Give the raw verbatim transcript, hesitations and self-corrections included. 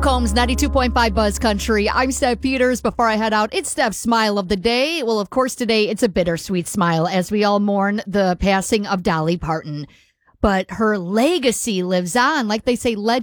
Combs, ninety-two point five Buzz Country. I'm Steph Peters. Before I head out, it's Steph's smile of the day. Well, of course, today it's a bittersweet smile as we all mourn the passing of Dolly Parton. But her legacy lives on. Like they say, legend